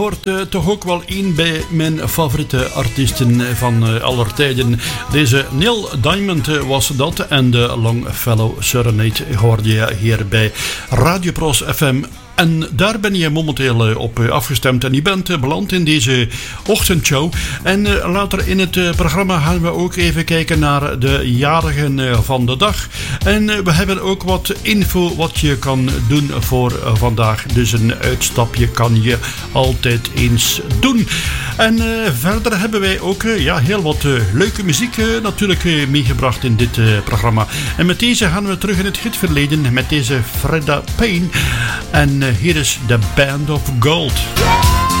Hoort toch ook wel een bij mijn favoriete artiesten van aller tijden. Deze Neil Diamond was dat en de Longfellow Serenade hoorde je hier bij Radio Pros FM. En daar ben je momenteel op afgestemd. En je bent beland in deze ochtendshow. En later in het programma gaan we ook even kijken naar de jarigen van de dag. En we hebben ook wat info wat je kan doen voor vandaag. Dus een uitstapje kan je altijd eens doen. En verder hebben wij ook heel wat leuke muziek natuurlijk meegebracht in dit programma. En met deze gaan we terug in het hitverleden met deze Freda Payne. En hier is The Band of Gold.